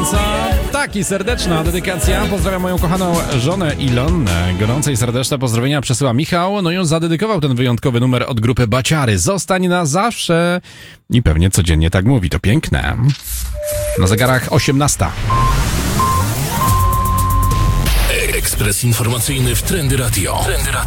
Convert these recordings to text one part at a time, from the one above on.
gorąca. Tak, i serdeczna dedykacja. Pozdrawiam moją kochaną żonę Ilonnę. Gorące i serdeczne pozdrowienia przesyła Michał. No i on zadedykował ten wyjątkowy numer od grupy Baciary. Zostań na zawsze. I pewnie codziennie tak mówi. To piękne. Na zegarach 18. Ekspres informacyjny w Trendy Radio.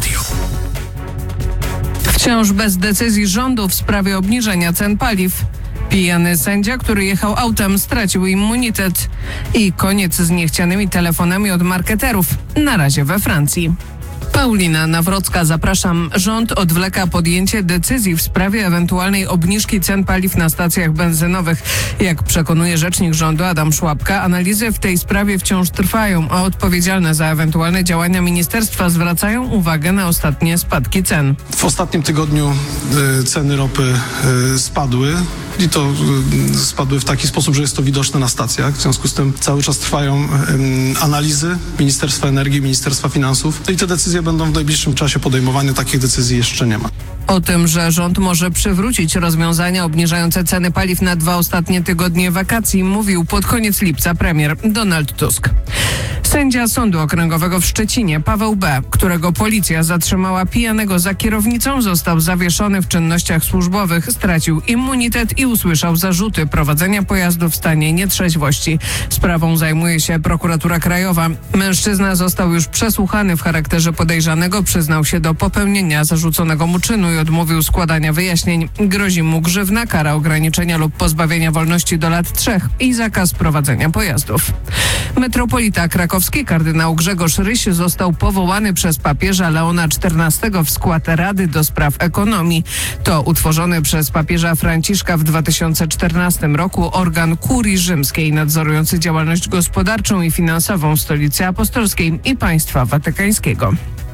Wciąż bez decyzji rządu w sprawie obniżenia cen paliw. Pijany sędzia, który jechał autem, stracił immunitet. I koniec z niechcianymi telefonami od marketerów. Na razie we Francji. Paulina Nawrocka, zapraszam. Rząd odwleka podjęcie decyzji w sprawie ewentualnej obniżki cen paliw na stacjach benzynowych. Jak przekonuje rzecznik rządu Adam Szłapka, analizy w tej sprawie wciąż trwają, a odpowiedzialne za ewentualne działania ministerstwa zwracają uwagę na ostatnie spadki cen. W ostatnim tygodniu ceny ropy spadły. I to spadły w taki sposób, że jest to widoczne na stacjach. W związku z tym cały czas trwają analizy Ministerstwa Energii, Ministerstwa Finansów. I te decyzje będą w najbliższym czasie podejmowane. Takich decyzji jeszcze nie ma. O tym, że rząd może przywrócić rozwiązania obniżające ceny paliw na 2 ostatnie tygodnie wakacji, mówił pod koniec lipca premier Donald Tusk. Sędzia Sądu Okręgowego w Szczecinie, Paweł B., którego policja zatrzymała pijanego za kierownicą, został zawieszony w czynnościach służbowych, stracił immunitet i usłyszał zarzuty prowadzenia pojazdu w stanie nietrzeźwości. Sprawą zajmuje się prokuratura krajowa. Mężczyzna został już przesłuchany w charakterze podejrzanego, przyznał się do popełnienia zarzuconego mu czynu i odmówił składania wyjaśnień. Grozi mu grzywna, kara ograniczenia lub pozbawienia wolności do lat 3 i zakaz prowadzenia pojazdów. Metropolita krakowski kardynał Grzegorz Ryś został powołany przez papieża Leona XIV w skład Rady do Spraw Ekonomii. To utworzony przez papieża Franciszka w 2014 roku organ kurii rzymskiej nadzorujący działalność gospodarczą i finansową Stolicy Apostolskiej i Państwa Watykańskiego.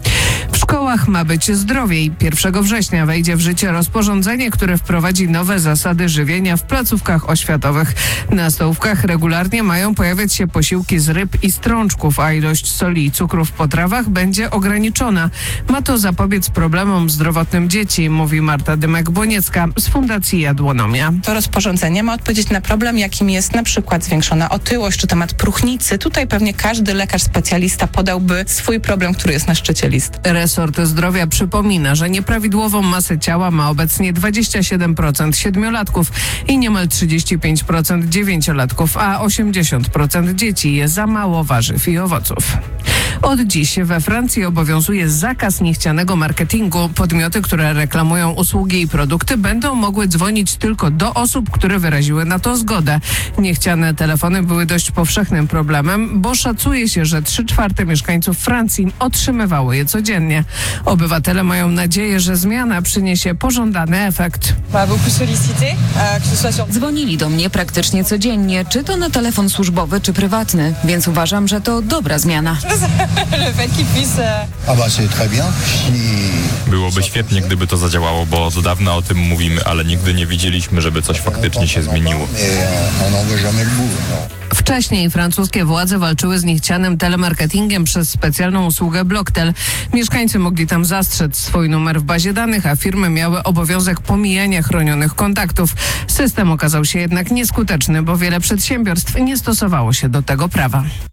W szkołach ma być zdrowiej. 1 września wejdzie w życie rozporządzenie, które wprowadzi nowe zasady żywienia w placówkach oświatowych. Na stołówkach regularnie mają pojawiać się posiłki z ryb i strączków, a ilość soli i cukru w potrawach będzie ograniczona. Ma to zapobiec problemom zdrowotnym dzieci, mówi Marta Dymek-Boniecka z Fundacji Jadłonomia. To rozporządzenie ma odpowiedzieć na problem, jakim jest na przykład zwiększona otyłość czy temat próchnicy. Tutaj pewnie każdy lekarz specjalista podałby swój problem, który jest na szczycie listy. Resort Zdrowia przypomina, że nieprawidłową masę ciała ma obecnie 27% siedmiolatków i niemal 35% dziewięciolatków, a 80% dzieci je za mało warzyw i owoców. Od dziś we Francji obowiązuje zakaz niechcianego marketingu. Podmioty, które reklamują usługi i produkty, będą mogły dzwonić tylko do osób, które wyraziły na to zgodę. Niechciane telefony były dość powszechnym problemem, bo szacuje się, że 3/4 mieszkańców Francji otrzymywało je codziennie. Obywatele mają nadzieję, że zmiana przyniesie pożądany efekt. Dzwonili do mnie praktycznie codziennie, czy to na telefon służbowy, czy prywatny, więc uważam, że to dobra zmiana. Byłoby świetnie, gdyby to zadziałało, bo od dawna o tym mówimy, ale nigdy nie widzieliśmy, żeby coś faktycznie się zmieniło. Wcześniej francuskie władze walczyły z niechcianym telemarketingiem przez specjalną usługę Blocktel. Mieszkańcy mogli tam zastrzec swój numer w bazie danych, a firmy miały obowiązek pomijania chronionych kontaktów. System okazał się jednak nieskuteczny, bo wiele przedsiębiorstw nie stosowało się do tego prawa.